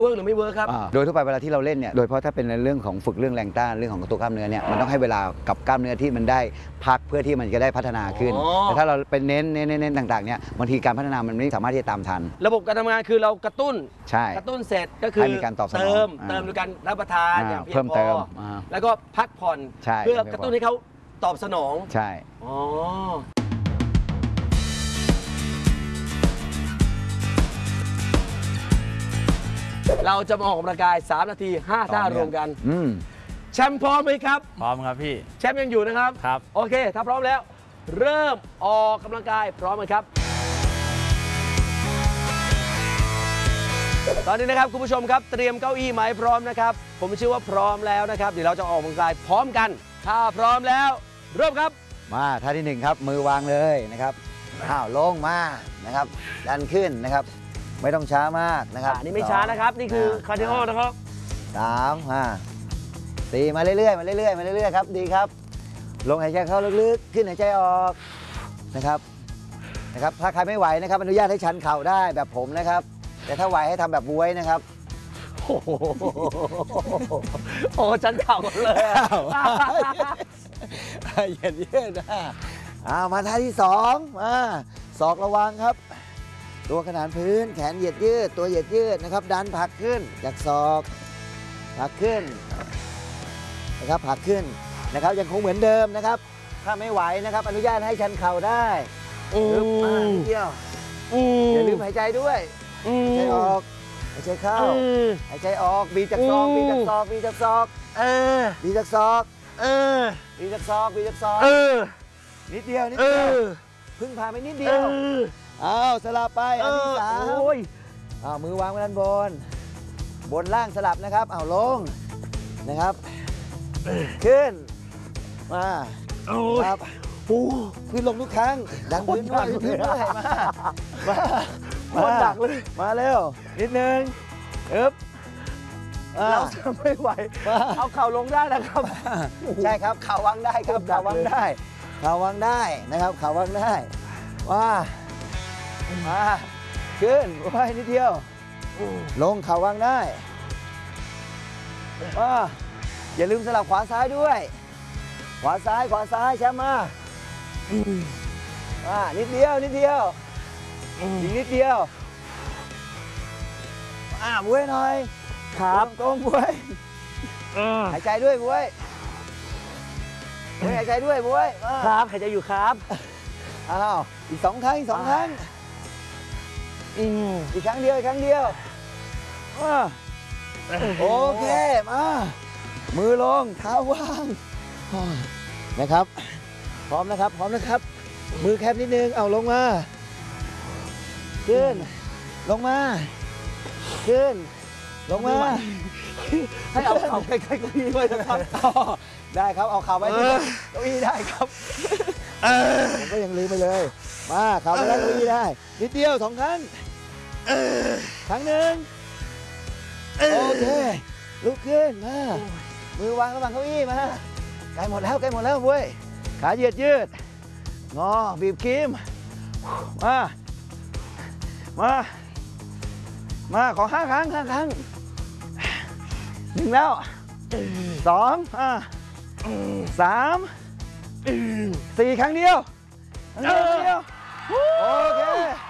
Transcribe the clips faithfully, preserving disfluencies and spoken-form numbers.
เวิร์กหรือไม่เวิร์กครับโดยทั่วไปเวลาที่เราเล่นเนี่ยโดยเฉพาะถ้าเป็นในเรื่องของฝึกเรื่องแรงต้านเรื่องของตัวกล้ามเนื้อเนี่ยมันต้องให้เวลากับกล้ามเนื้อที่มันได้พักเพื่อที่มันจะได้พัฒนาขึ้นแต่ถ้าเราเป็นเน้นเน้นเน้นต่างๆเนี่ยบางทีการพัฒนามันไม่สามารถที่จะตามทันระบบการทำงานคือเรากระตุ้นใช่กระตุ้นเสร็จก็คือมีการตอบสนองเติมเติมโดยการรับประทานอย่างเพียงพอแล้วก็พักผ่อนเพื่อกระตุ้นให้เขาตอบสนองใช่อ๋อเราจะมาออกกำลังกายสามนาทีห้าท่ารวมกันแชมป์พร้อมไหมครับพร้อมครับพี่แชมป์ยังอยู่นะครับครับโอเคถ้าพร้อมแล้วเริ่มออกกำลังกายพร้อมไหมครับตอนนี้นะครับคุณผู้ชมครับเตรียมเก้าอี้ไหมพร้อมนะครับผมเชื่อว่าพร้อมแล้วนะครับเดี๋ยวเราจะออกกำลังกายพร้อมกันถ้าพร้อมแล้วเริ่มครับมาท่าที่หนึ่งครับมือวางเลยนะครับอ้าวลงมานะครับดันขึ้นนะครับไม่ต้องช้ามากนะครับนี่ไม่ช้านะครับนี่คือคาร์ดิโอนะครับสามห้าสี่มาเรื่อยๆมาเรื่อยๆมาเรื่อยๆครับดีครับลงหายใจเข้าลึกๆขึ้นหายใจออกนะครับนะครับถ้าใครไม่ไหวนะครับอนุญาตให้ชันเข่าได้แบบผมนะครับแต่ถ้าไหวให้ทำแบบบวยนะครับโอ้โหโอ้ชันเข่าเลยเหยียดเยืดนะอ้าวมาท่าที่สองมาศอกระวังครับตัวขนานพื้นแขนเหยียดยืดตัวเหยียดยืดนะครับดันผลักขึ้นจากศอกผลักขึ้นนะครับผลักขึ้นนะครับยังคงเหมือนเดิมนะครับถ้าไม่ไหวนะครับอนุญาตให้ชันเข่าได้ลึกมานิดเดียวอย่าลืมหายใจด้วยหายใจออกหายใจเข้าหายใจออกบีจากศอกบีจากศอกบีจากศอกเออบีจากศอกเออบีจากศอกบีจากศอกเออนิดเดียวนิดเดียวพึ่งพาไปนิดเดียวอ้าวสลับไปอันที่สามอ้าวมือวางไว้ด้านบนบนล่างสลับนะครับอ้าวลงนะครับขึ้นมาครับขึ้นลงทุกครั้งดันพื้นด้วยพื้นด้วยมามามาดักเลยมาเร็วนิดนึงอึ๊บเราจะไม่ไหวเอาเข่าลงได้นะครับใช่ครับเข่าวางได้ครับเข่าวางได้เข่าวางได้นะครับเข่าวางได้ว่ามาขึ้นไปนิดเดียวลงเข่าวางได้ว่าอย่าลืมสลับขวาซ้ายด้วยขวาซ้ายขวาซ้ายแชมป์มาว่านิดเดียวนิดเดียวอีกนิดเดียวอ่าบ้วยหน่อยครับตรงบ้วยหายใจด้วยบ้วยหายใจด้วยบ้วยครับหายใจอยู่ครับอ้าวอีกสองครั้งอีกสองครั้งอีกครั้งเดียวอีกครั้งเดียวโอเคมามือลงเท้าวางนะครับพร้อมนะครับพร้อมนะครับมือแคบนิดนึงเอาลงมาขึ้นลงมาขึ้นลงมาให้เอาเข่าใกล้ๆเก้าอี้ด้วยนะครับได้ครับเอาเข่าไว้ที่เก้าอี้ได้ครับผมก็ยังลืมไปเลยมาเข่าไว้ที่เก้าอี้ได้นิดเดียวสองครั้งครั้งหนึ่งโอเคลุกขึ้นมามือวางระหว่างเก้าอี้มาใกล้หมดแล้วใกล้หมดแล้วเว้ยขาเหยียดยืดงอบีบคีมมามามาขอห้าครั้งห้าครั้งหนึ่งแล้วสองอ่าสามสี่ครั้งเดียวครั้งเดียวโอเค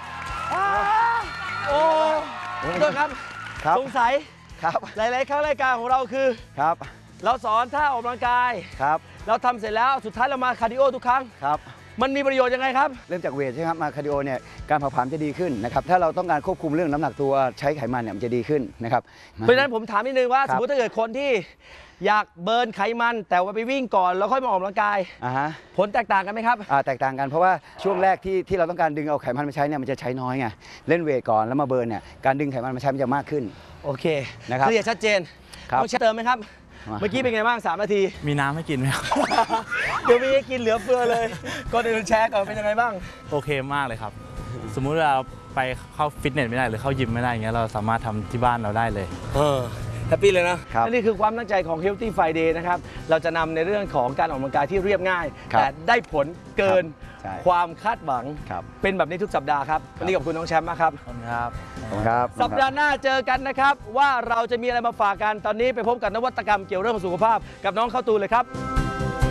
โอ้โทษครับสงสัยครับหลายๆครั้งรายการของเราคือครับเราสอนท่าออกกำลังกายครับเราทำเสร็จแล้วสุดท้ายเรามาคาร์ดิโอทุกครั้งครับมันมีประโยชน์ยังไงครับเริ่มจากเวทใช่ไหมครับมาคาร์ดิโอเนี่ยการเผาผลาญจะดีขึ้นนะครับถ้าเราต้องการควบคุมเรื่องน้ำหนักตัวใช้ไขมันเนี่ยมันจะดีขึ้นนะครับเพราะฉะนั้นผมถามนิดนึงว่าสมมติถ้าเกิดคนที่อยากเบิร์นไขมันแต่ว่าไปวิ่งก่อนแล้วค่อยมาออกกำลังกายผลแตกต่างกันไหมครับแตกต่างกันเพราะว่าช่วงแรกที่ที่เราต้องการดึงเอาไขมันมาใช้เนี่ยมันจะใช้น้อยไงเล่นเวทก่อนแล้วมาเบิร์นเนี่ยการดึงไขมันมาใช้มันจะมากขึ้นโอเคนะครับเคลียร์ชัดเจนต้องเติมไหมครับเมื่อกี้เป็นไงบ้างสามนาทีมีน้ำให้กินไหมครับเดี๋ยวมีให้กินเหลือเฟือเลยก่อนอื่นแชร์ก่อนเป็นยังไงบ้างโอเคมากเลยครับสมมุติเราไปเข้าฟิตเนสไม่ได้หรือเข้ายิมไม่ได้อย่างเงี้ยเราสามารถทำที่บ้านเราได้เลยเออแฮปปี้เลยนะครับ และนี่คือความตั้งใจของ Healthy Friday นะครับเราจะนำในเรื่องของการออกกำลังกายที่เรียบง่ายครับแต่ได้ผลเกินใช่ความคาดหวังครับเป็นแบบนี้ทุกสัปดาห์ครับวันนี้ขอบคุณน้องแชมป์มากครับขอบคุณครับขอบคุณครับสัปดาห์หน้าเจอกันนะครับว่าเราจะมีอะไรมาฝากกันตอนนี้ไปพบกับนวัตกรรมเกี่ยวเรื่องของสุขภาพกับน้องเข้าตูนเลยครับ